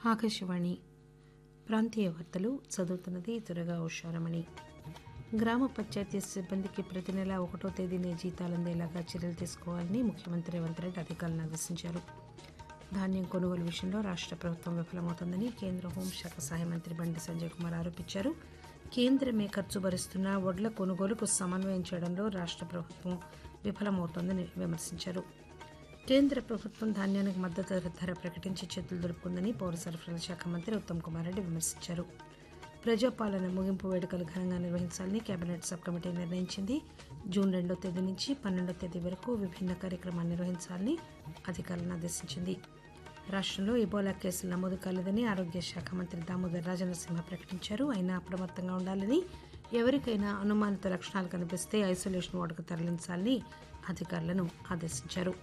ఆకాశవాణి ప్రాంతీయ వార్తలు చదువుతున్నది త్వరగా ఉషారమణి. గ్రామ పంచాయతీ సిబ్బందికి ప్రతి నెల 1వ తేదీనే జీతాలు అందేలాగా చర్యలు తీసుకోవాలని ముఖ్యమంత్రి రేవంత్ రెడ్డి అధికారులను ఆదేశించారు. ధాన్యం కొనుగోలు విషయంలో రాష్ట్ర ప్రభుత్వం విఫలమవుతోందని కేంద్ర హోంశాఖ సహాయ మంత్రి బండి సంజయ్ కుమార్ ఆరోపించారు. కేంద్రమే ఖర్చు భరిస్తున్న వడ్ల కొనుగోలుకు సమన్వయం చేయడంలో రాష్ట్ర ప్రభుత్వం విఫలమవుతోందని విమర్శించారు. కేంద్ర ప్రభుత్వం ధాన్యానికి మద్దతు ధర ప్రకటించి చేతులు దులుపుకుందని పౌర సరఫరాల శాఖ మంత్రి ఉత్తమ్ కుమార్ రెడ్డి విమర్శించారు. ప్రజాపాలన ముగింపు వేడుకలు ఘనంగా నిర్వహించాలని కేబినెట్ సబ్ కమిటీ నిర్ణయించింది. జూన్ 2వ తేదీ నుంచి 12వ తేదీ వరకు విభిన్న కార్యక్రమాలు నిర్వహించాలని అధికారులను ఆదేశించింది. రాష్ట్రంలో ఇబోలా కేసులు నమోదు కాలేదని ఆరోగ్య శాఖ మంత్రి దామోదర్ రాజనరసింహ ప్రకటించారు. అయినా అప్రమత్తంగా ఉండాలని, ఎవరికైనా అనుమానిత లక్షణాలు కనిపిస్తే ఐసోలేషన్ వార్డుకు తరలించాలని అధికారులను ఆదేశించారు.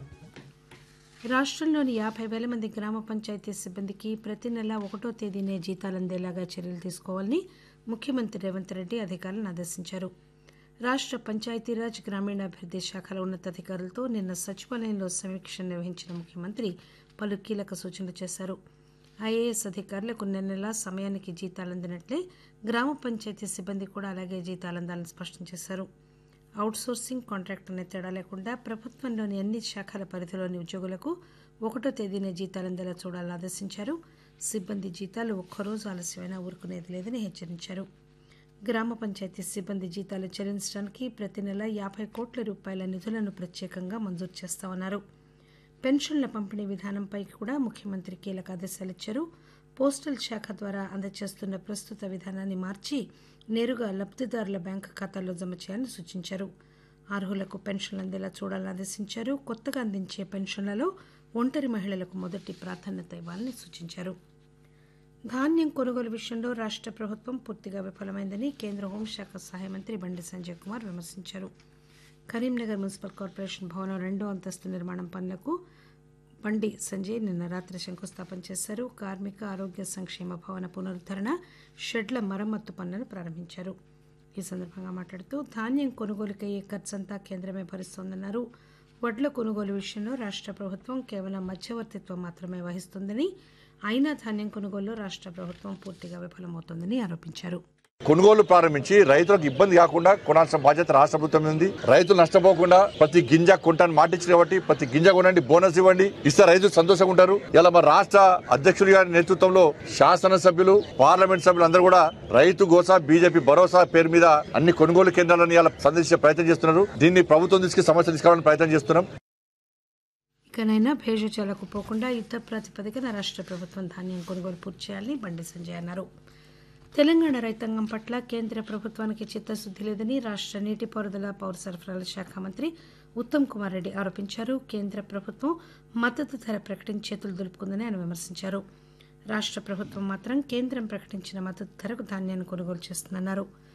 రాష్ట్రంలోని 50,000 మంది గ్రామ పంచాయతీ సిబ్బందికి ప్రతి నెల 1వ తేదీనే జీతాలు అందేలాగా చర్యలు తీసుకోవాలని ముఖ్యమంత్రి రేవంత్ రెడ్డి అధికారులను ఆదేశించారు. రాష్ట్ర పంచాయతీరాజ్ గ్రామీణాభివృద్ధి శాఖల ఉన్నతాధికారులతో నిన్న సచివాలయంలో సమీక్ష నిర్వహించిన ముఖ్యమంత్రి పలు కీలక సూచనలు చేశారు. ఐఏఎస్ అధికారులకు నెల సమయానికి జీతాలు అందినట్లే గ్రామ పంచాయతీ సిబ్బంది కూడా అలాగే జీతాలు అందాలని స్పష్టం చేశారు. అవుట్సోర్సింగ్, కాంట్రాక్ట్ అనే తేడా లేకుండా ప్రభుత్వంలోని అన్ని శాఖల పరిధిలోని ఉద్యోగులకు 1వ తేదీనే జీతాలు అందేలా చూడాలని ఆదేశించారు. సిబ్బంది జీతాలు ఒక్కరోజు ఆలస్యమైనా ఊరుకునేది లేదని హెచ్చరించారు. గ్రామ పంచాయతీ సిబ్బంది జీతాలు చెల్లించడానికి ప్రతి నెల 50 కోట్ల రూపాయల నిధులను ప్రత్యేకంగా మంజూరు చేస్తామన్నారు. పెన్షన్ల పంపిణీ విధానంపై కూడా ముఖ్యమంత్రి కీలక ఆదేశాలు ఇచ్చారు. పోస్టల్ శాఖ ద్వారా అందజేస్తున్న ప్రస్తుత విధానాన్ని మార్చి నేరుగా లబ్దిదారుల బ్యాంకు ఖాతాల్లో జమ చేయాలని సూచించారు. అర్హులకు పెన్షన్లు అందేలా చూడాలని ఆదేశించారు. కొత్తగా అందించే పెన్షన్లలో ఒంటరి మహిళలకు మొదటి ప్రాధాన్యత ఇవ్వాలని సూచించారు. ధాన్యం కొనుగోలు విషయంలో రాష్ట్ర ప్రభుత్వం పూర్తిగా విఫలమైందని కేంద్ర హోంశాఖ సహాయ మంత్రి బండి సంజయ్ కుమార్ విమర్శించారు. కరీంనగర్ మున్సిపల్ కార్పొరేషన్ భవనం 2వ అంతస్తు నిర్మాణం పనులకు బండి సంజయ్ నిన్న రాత్రి శంకుస్థాపన చేశారు. కార్మిక ఆరోగ్య సంక్షేమ భవన పునరుద్దరణ, షెడ్ల మరమ్మత్తు పనులను ప్రారంభించారు. ఈ సందర్భంగా మాట్లాడుతూ ధాన్యం కొనుగోలుకి అయ్యే ఖర్చంతా కేంద్రమే భరిస్తోందన్నారు. వడ్ల కొనుగోలు విషయంలో రాష్ట్ర ప్రభుత్వం కేవలం మధ్యవర్తిత్వం మాత్రమే వహిస్తుందని, అయినా ధాన్యం కొనుగోలులో రాష్ట్ర ప్రభుత్వం పూర్తిగా విఫలమవుతోందని ఆరోపించారు. కొనుగోలు ప్రారంభించి రైతులకు ఇబ్బంది కాకుండా కొనాల్సిన బాధ్యత రాష్ట్ర ప్రభుత్వం ఉంది. రైతులు నష్టపోకుండా ప్రతి గింజ కొంటాను మాటించారు కాబట్టి ప్రతి గింజ కొనండి, బోనస్ ఇవ్వండి, ఇస్తే రైతులు సంతోషంగా ఉంటారు. ఇలా మన రాష్ట్ర అధ్యక్షుడి గారి నేతృత్వంలో శాసనసభ్యులు, పార్లమెంట్ సభ్యులు అందరూ కూడా రైతు గోసా, బీజేపీ భరోసా పేరు మీద అన్ని కొనుగోలు కేంద్రాలను ఇలా సందర్శించే ప్రయత్నం చేస్తున్నారు. దీన్ని ప్రభుత్వం తీసుకు సమస్య తీసుకోవాలని ప్రయత్నం చేస్తున్నాం. ఇకనైనా భేషజాలకు పోకుండా యుద్ధ ప్రాతిపదికన రాష్ట్ర ప్రభుత్వం ధాన్యం కొనుగోలు పూర్తి చేయాలని బండి సంజయ్ అన్నారు. తెలంగాణ రైతాంగం పట్ల కేంద్ర ప్రభుత్వానికి చిత్తశుద్ది లేదని రాష్ట్ర నీటిపారుదల, పౌర సరఫరాల శాఖ మంత్రి ఉత్తమ్ కుమార్ రెడ్డి ఆరోపించారు. కేంద్ర ప్రభుత్వం మద్దతు ధర ప్రకటించి చేతులు దులుపుకుందని ఆయన విమర్శించారు. రాష్ట్ర ప్రభుత్వం మాత్రం కేంద్రం ప్రకటించిన మద్దతు ధరకు ధాన్యాన్ని కొనుగోలు చేస్తుందన్నారు.